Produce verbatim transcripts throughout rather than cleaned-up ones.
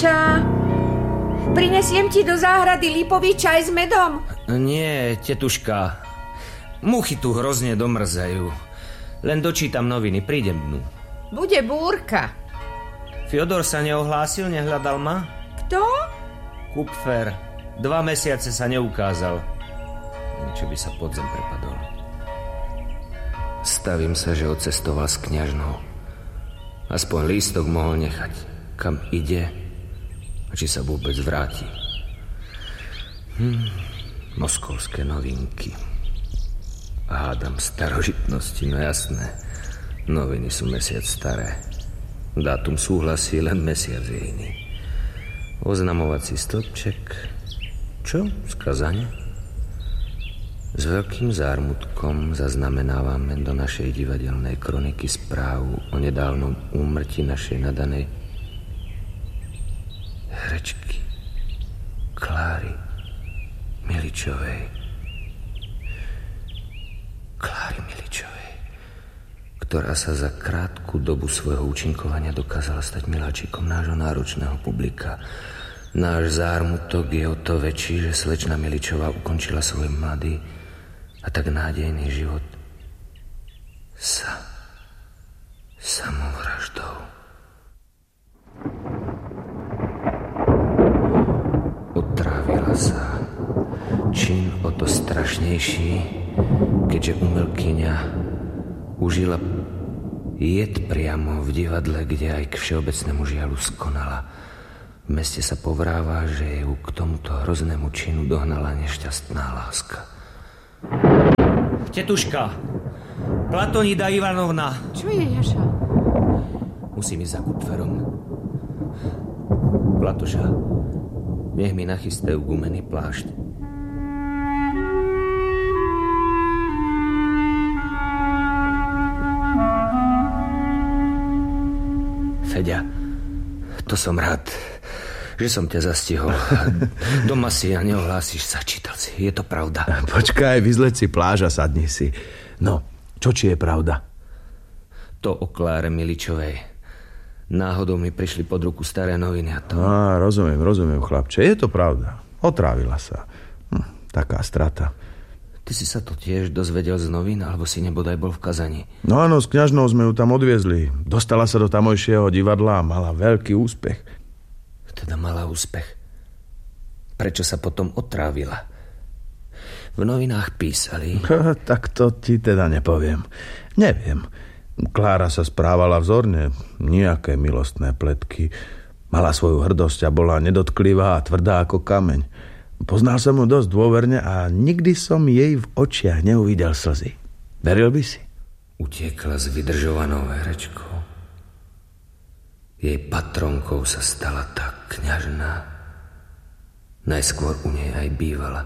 Jaša, prinesiem ti do záhrady lípový čaj s medom? Nie, tetuška. Muchy tu hrozne domrzajú. Len dočítam noviny, prídem dnu. Bude búrka. Fiodor sa neohlásil, nehľadal ma? Kto? Kupfer. Dva mesiace sa neukázal. Čo by sa podzem prepadol. Stavím sa, že odcestoval s kňažnou. Aspoň lístok mohol nechať. Kam ide a či sa vôbec vráti. Hm, moskovské novinky. Hádam starožitnosti, no jasné. Noviny sú mesiac staré. Dátum súhlasí, len mesiac je iný. Oznamovací stĺpček. Čo? Skazanie? S veľkým zármutkom zaznamenávame do našej divadelnej kroniky správu o nedávnom úmrtí našej nadanej herečky Kláry Miličovej. Kláry Miličovej, ktorá sa za krátku dobu svojho účinkovania dokázala stať miláčikom nášho náročného publika. Náš zármutok je o to väčší, že slečna Miličová ukončila svoj mladý a tak nádejný život sa samovraždou. Otrávila sa. Čin o to strašnejší, keďže umelkyňa užila jed priamo v divadle, kde aj k všeobecnému žiaľu skonala. V meste sa povráva, že ju k tomuto hroznému činu dohnala nešťastná láska. Tetuška, Platonida Ivanovna. Čo je, Jaša? Musím ísť za Kupferom. Platoša, nech mi nachystajú gumený plášť. Feďa, to som rád, že som ťa zastihol. Doma si a neohlásíš sa, čítal si. Je to pravda? Počkaj, vyzleď si pláž a sadni si. No, čo či je pravda? To o Kláre Miličovej. Náhodou mi prišli pod ruku staré noviny a to... Á, rozumiem, rozumiem, chlapče. Je to pravda. Otrávila sa. Hm, taká strata. Ty si sa to tiež dozvedel z novín, alebo si nebodaj bol v Kazani? No áno, s kňažnou sme ju tam odviezli. Dostala sa do tamojšieho divadla a mala veľký úspech. Teda mala úspech. Prečo sa potom otrávila? V novinách písali... Tak to ti teda nepoviem. Neviem. Klára sa správala vzorne. Nijaké milostné pletky. Mala svoju hrdosť a bola nedotklivá a tvrdá ako kameň. Poznal som ju dosť dôverne a nikdy som jej v očiach neuvidel slzy. Veril by si? Utiekla s vydržovanou herečkou. Jej patronkou sa stala tá kňažná. Najskôr u nej aj bývala.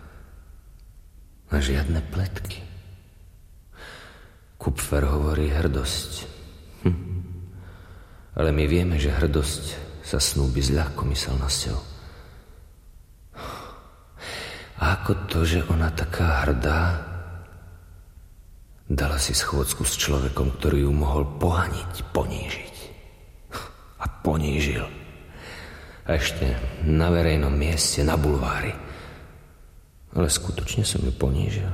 A žiadne pletky. Kupfer hovorí hrdosť. Hm. Ale my vieme, že hrdosť sa snúbi s ľahkomyselnosťou. A ako to, že ona taká hrdá, dala si schôdzku s človekom, ktorý ju mohol pohaniť, ponížiť. A ponížil. A ešte na verejnom mieste, na bulvári. Ale skutočne som ju ponížil.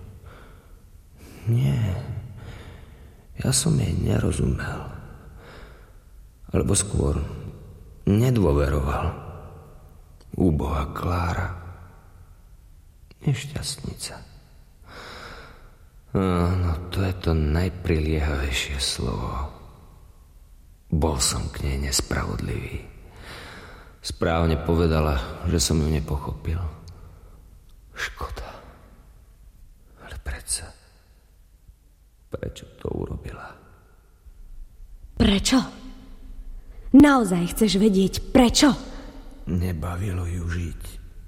Nie. Ja som jej nerozumel. Alebo skôr nedôveroval. Úbohá Klára. Nešťastnica. Áno, to je to najpriliehavejšie slovo. Bol som k nej nespravodlivý. Správne povedala, že som ju nepochopil. Škoda. Ale predsa, prečo to urobila? Prečo? Naozaj chceš vedieť prečo? Nebavilo ju žiť.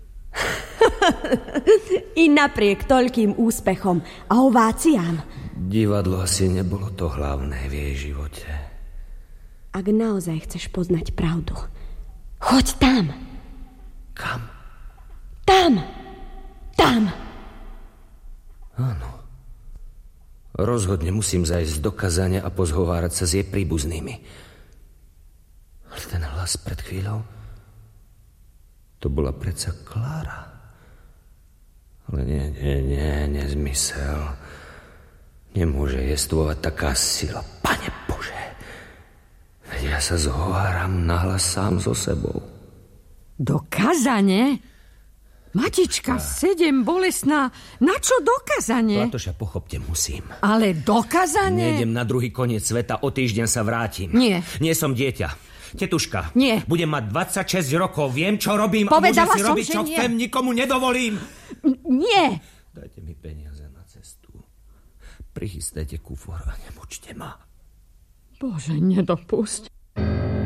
I napriek toľkým úspechom a ováciám. Divadlo asi nebolo to hlavné v jej živote. Ak naozaj chceš poznať pravdu, choď tam. Kam? Tam. Tam. Áno. Rozhodne musím zajsť do Kazane a pozhovárať sa s jej príbuznými. Ale ten hlas pred chvíľou... To bola predsa Klára. Ale nie, nie, nie, nezmysel. Nemôže jestvovať taká sila. Pane Bože, veď ja sa zhováram nahlas sám so sebou. Do Kazane? Matička, sedem bolesná. Na čo do Kazane? Platoša, pochopte, musím. Ale do Kazane? Nejdem na druhý koniec sveta, o týždeň sa vrátim. Nie. Nie som dieťa. Tetuška, nie. Budem mať dvadsaťšesť rokov, viem, čo robím. Povedala a môžem si som, robiť, čo nie. chcem, nikomu nedovolím. Nie. Dajte mi peniaze na cestu. Prichystajte kufor a nemučte ma. Bože, nedopusť.